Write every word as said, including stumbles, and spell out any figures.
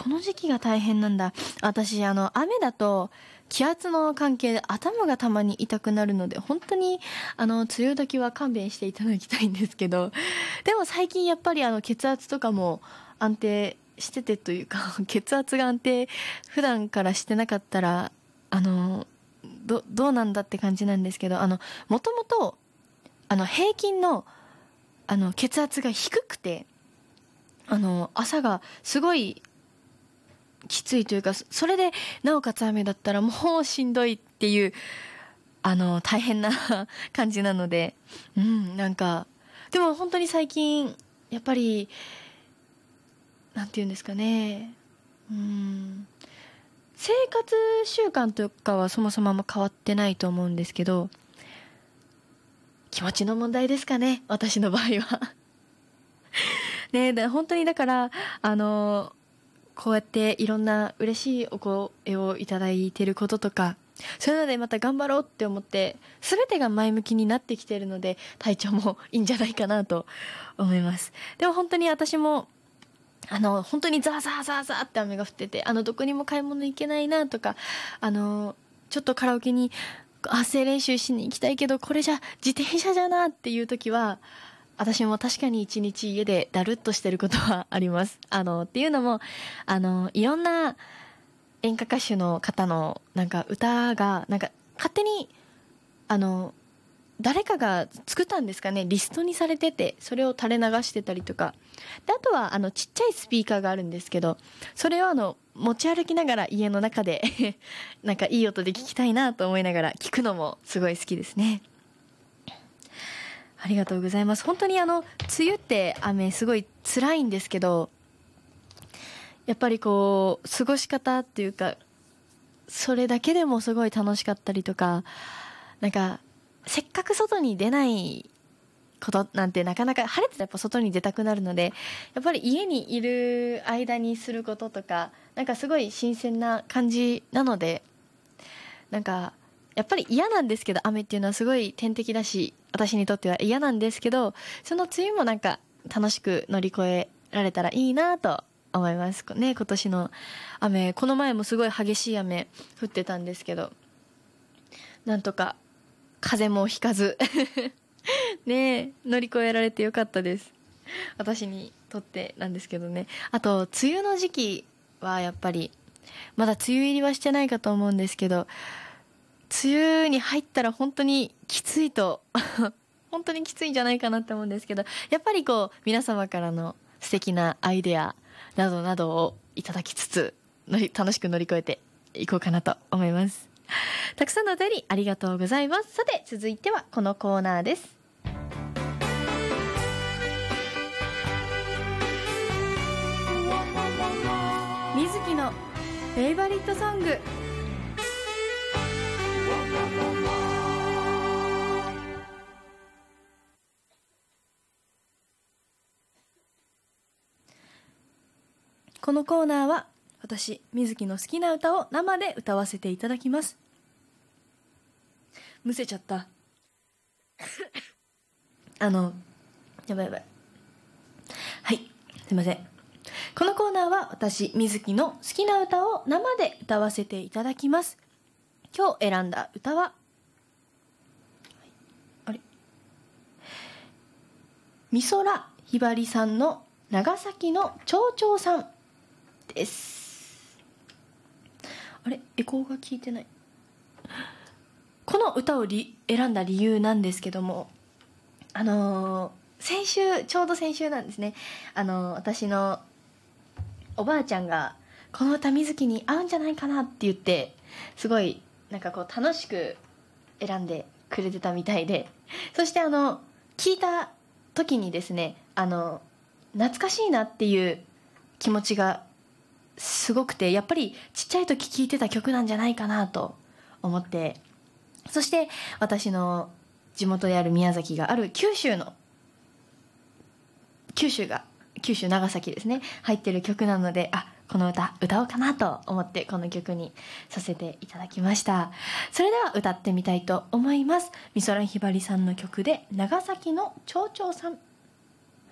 この時期が大変なんだ。私、あの、雨だと、気圧の関係で頭がたまに痛くなるので、本当に、あの、梅雨時は勘弁していただきたいんですけど、でも最近やっぱりあの、血圧とかも安定しててというか、血圧が安定、普段からしてなかったら、あの、ど、どうなんだって感じなんですけど、あの、もともと、あの、平均の、あの、血圧が低くて、あの、朝がすごい、きついというか、それで、なおかつ雨だったらもうしんどいっていう、あの、大変な感じなので、うん、なんか、でも本当に最近、やっぱり、なんて言うんですかね、うん、生活習慣とかはそもそもあんま変わってないと思うんですけど、気持ちの問題ですかね、私の場合は。ねえ、本当にだから、あの、こうやっていろんな嬉しいお声をいただいていることとか、そういうのでまた頑張ろうって思って、すべてが前向きになってきているので、体調もいいんじゃないかなと思います。でも本当に私も、あの、本当にザーザーザーザーって雨が降ってて、あの、どこにも買い物行けないなとか、あの、ちょっとカラオケに発声練習しに行きたいけど、これじゃ自転車じゃなっていう時は、私も確かに一日家でだるっとしてることはあります。あの、っていうのも、あの、いろんな演歌歌手の方のなんか歌が、なんか勝手に、あの、誰かが作ったんですかね、リストにされてて、それを垂れ流してたりとか。で、あとは、あの、ちっちゃいスピーカーがあるんですけど、それをあの、持ち歩きながら家の中でなんかいい音で聞きたいなと思いながら聞くのもすごい好きですね。ありがとうございます。本当にあの、梅雨って雨すごい辛いんですけど、やっぱりこう、過ごし方っていうか、それだけでもすごい楽しかったりとか、なんか、せっかく外に出ないことなんてなかなか、晴れてたらやっぱ外に出たくなるので、やっぱり家にいる間にすることとか、なんかすごい新鮮な感じなので、なんか、やっぱり嫌なんですけど、雨っていうのはすごい天敵だし、私にとっては嫌なんですけど、その梅雨もなんか楽しく乗り越えられたらいいなと思います。ね、今年の雨、この前もすごい激しい雨降ってたんですけど、なんとか風邪もひかず、ね、乗り越えられてよかったです。私にとってなんですけどね。あと、梅雨の時期はやっぱり、まだ梅雨入りはしてないかと思うんですけど、梅雨に入ったら本当にきついと、本当にきついんじゃないかなって思うんですけど、やっぱりこう、皆様からの素敵なアイデアなどなどをいただきつつ、のり楽しく乗り越えていこうかなと思います。たくさんのお便りありがとうございます。さて、続いてはこのコーナーです。みずきのフェイバリットソング。このコーナーは私、みずきの好きな歌を生で歌わせていただきます。むせちゃった。あの、やばいやばい。はい、すいません。このコーナーは私、みずきの好きな歌を生で歌わせていただきます。今日選んだ歌は、あれ美空ひばりさんの長崎の町長さんです。あれエコーが効いてない。この歌をり選んだ理由なんですけども、あのー、先週、ちょうど先週なんですね。あのー、私のおばあちゃんが、この歌みずきに合うんじゃないかなって言って、すごい、なんかこう楽しく選んでくれてたみたいで、そしてあの、聞いた時にですね、あの、懐かしいなっていう気持ちがすごくて、やっぱりちっちゃい時聴いてた曲なんじゃないかなと思って、そして私の地元である宮崎がある九州の、九州が、九州長崎ですね、入ってる曲なので、あ、この歌、歌おうかなと思ってこの曲にさせていただきました。それでは歌ってみたいと思います。美空ひばりさんの曲で、長崎の町長さん。